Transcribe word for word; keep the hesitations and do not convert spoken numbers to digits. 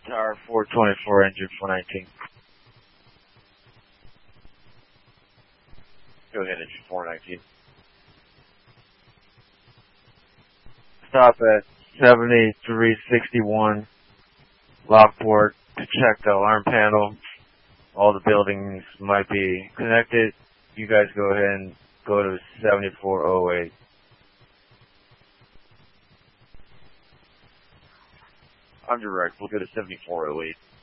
Tower four twenty-four, engine four nineteen. Go ahead, engine four nineteen. Stop at seventy-three sixty-one Lockport to check the alarm panel. All the buildings might be connected. You guys go ahead and go to seventy-four oh eight. I'm direct. We'll go to seventy-four oh eight.